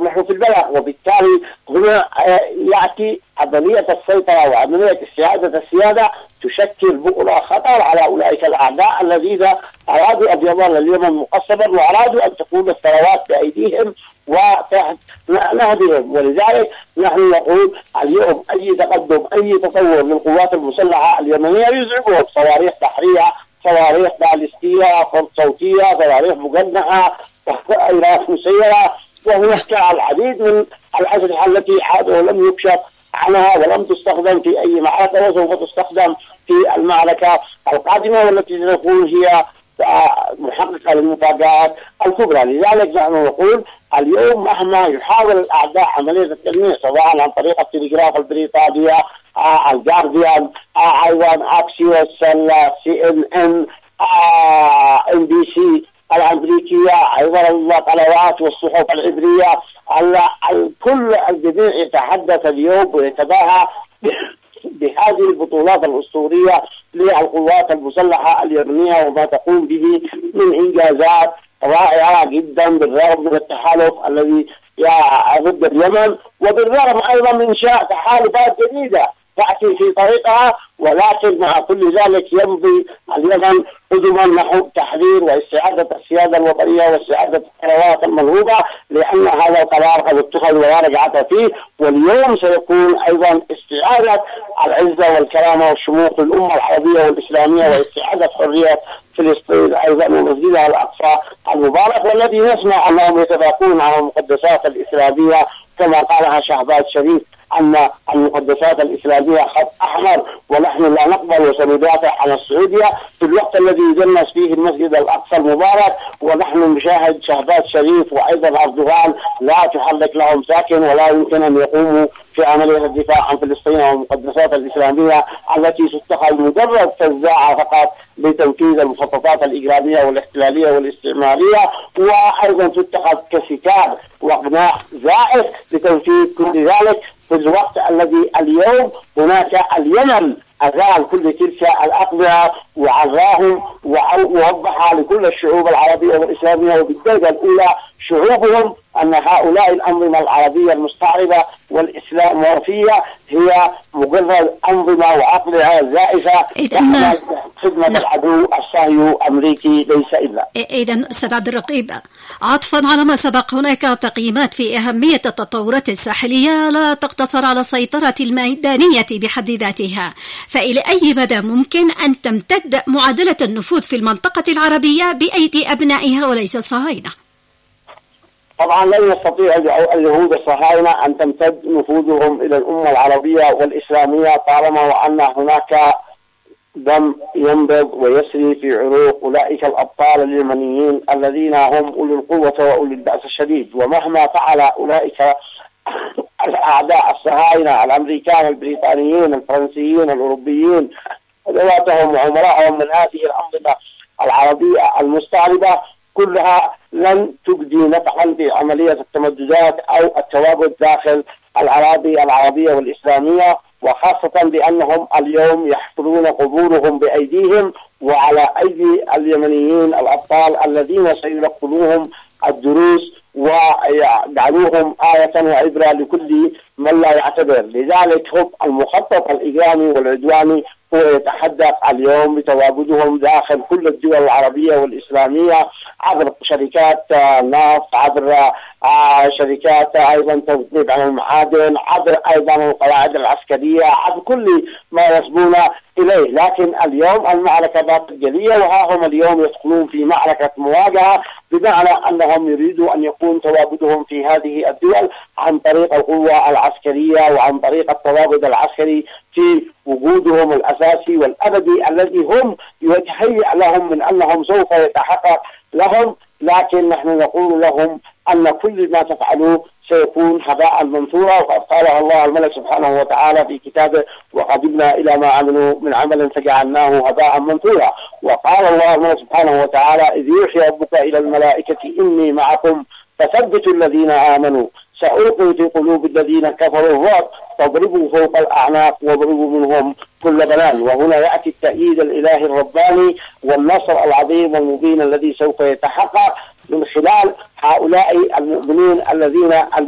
ولكن نحن في البلد، وبالتالي هنا يأتي عملية السيطرة وعملية استعادة السيادة تشكل بؤرة خطر على أولئك الأعداء الذين أرادوا أن يظل اليمن مقسما وأرادوا أن تكون الثروات بأيديهم وتحت نهبهم. ولذلك نحن نقول اليوم أي تقدم أي تطور للقوات المسلحة اليمنية يزعجهم، صواريخ بحرية، صواريخ باليستية، خط صوتية، صواريخ مجنحة، طائرات مسيرة، وهناك العديد من الأسلحة التي عادوا لم يكشف عنها ولم تستخدم في أي معركة وسوف تستخدم في المعركة القادمة والتي ستكون هي محققة للمفاجآت الكبرى. لذلك نحن نقول اليوم مهما يحاول الأعداء عملية التلميع سواء عن طريق التلغراف البريطانية، الجارديان، أيضا أكسيوس، CNN، NBC الأمريكية، أيضا القنوات والصحف العبرية، كل الجميع يتحدث اليوم ويتباهى بهذه البطولات الأسطورية للقوات المسلحة اليمنية وما تقوم به من إنجازات رائعة جدا بالرغم من التحالف الذي ضد اليمن، وبالرغم أيضا من إنشاء تحالفات جديدة تأتي في طريقها. ولكن مع كل ذلك يمضي اليمن قدما نحو تحرير واستعادة السيادة الوطنية واستعادة الثروات المنهوبة، لأن هذا القرار قد اتخذ ولا رجعة فيه. واليوم سيكون أيضا استعادة العزة والكرامة والشموخ للأمة العربية والإسلامية واستعادة حرية فلسطين أيضا ومسجدها الأقصى المبارك، والذي نسمع أنهم يتفاقون على المقدسات الإسلامية كما قالها شهباز شريف أن المقدسات الإسلامية خط أحمر ونحن لا نقبل وسندافع عن السعودية، في الوقت الذي يدنس فيه المسجد الأقصى المبارك ونحن نشاهد شهباز شريف وأيضا أردوغان لا تحرك لهم ساكن ولا يمكن أن يقوموا في عملية الدفاع عن فلسطين والمقدسات الإسلامية التي تتخذ مجرد فزاعة فقط لتنفيذ المخططات الإجرامية والاحتلالية والاستعمارية، وأيضا تتخذ كسكاب وقناع زائف لتنفيذ كل ذلك في الوقت الذي اليوم هناك اليمن أزال كل تلك الأقنعة وعراهم ووضح لكل الشعوب العربية والإسلامية وبالدرجة الأولى شعوبهم أن هؤلاء الأنظمة العربية المستعربة والإسلاموفية هي مجرد أنظمة وأقنعة زائفة تحمل خدمة العدو الصهيوني الأمريكي ليس إلا. إذن أستاذ عبد الرقيب، عطفا على ما سبق، هناك تقييمات في أهمية التطورات الساحلية لا تقتصر على السيطرة الميدانية بحد ذاتها، فإلى أي مدى ممكن أن تمتد معادلة النفوذ في المنطقة العربية بأيدي أبنائها وليس الصهاينة؟ طبعا لن يستطيع اليهود الصهاينة أن تمتد نفوذهم إلى الأمة العربية والإسلامية طالما وأن هناك دم ينبض ويسري في عروق أولئك الأبطال اليمنيين الذين هم أولي القوة وأولي البأس الشديد. ومهما فعل أولئك الأعداء الصهاينة الأمريكان البريطانيين الفرنسيين الأوروبيين ذواتهم وعمرائهم من هذه الأنظمة العربية المستعربة كلها لن تجدي نفعا في عملية التمددات أو التواجد داخل الأراضي العربية والإسلامية، وخاصة بأنهم اليوم يحفرون قبورهم بأيديهم وعلى أيدي اليمنيين الأبطال الذين سيلقنوهم الدروس ويجعلوهم آية وعبرة لكل من لا يعتبر. لذلك هم المخطط الإجرامي والعدواني هو يتحدث اليوم بتواجدهم داخل كل الدول العربية والإسلامية عبر شركات نفط، عبر شركات أيضا تنقيب عن المعادن، عبر أيضا القواعد العسكرية، عبر كل ما يصبون إليه. لكن اليوم المعركة باتت جلية وها هم اليوم يدخلون في معركة مواجهة، بمعنى أنهم يريدوا أن يكون تواجدهم في هذه الدول عن طريق القوة العسكرية وعن طريق التواجد العسكري في وجودهم الأساسي والأبدي الذي هم يتهيأ لهم من أنهم سوف يتحقق لهم. لكن نحن نقول لهم أن كل ما تفعلوه سيكون هباء منثورا، وقد قالها الله الملك سبحانه وتعالى في كتابه وقدمنا إلى ما عملوا من عمل فجعلناه هباء منثورا. وقال الله الملك سبحانه وتعالى إذ يوحي ربك إلى الملائكة إني معكم فثبتوا الذين آمنوا سألقي في قلوب الذين كفروا الرعب فاضربوا فوق الأعناق واضربوا منهم كل بنان. وهنا يأتي التأييد الإلهي الرباني والنصر العظيم والمبين الذي سوف يتحقق من خلال هؤلاء المؤمنين الذين